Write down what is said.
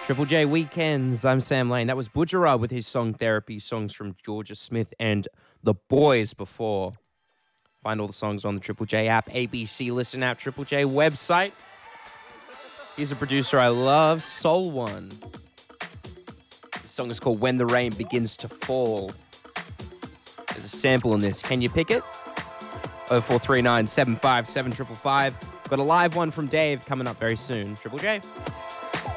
Triple J Weekends. I'm Sam Lane. That was Budgerah with his song Therapy, songs from Georgia Smith and The Boys before. Find all the songs on the Triple J app, ABC Listen app, Triple J website. Here's a producer I love, Soul One. The song is called When the Rain Begins to Fall. There's a sample in this. Can you pick it? 0439 757 555. Got a live one from Dave coming up very soon. Triple J.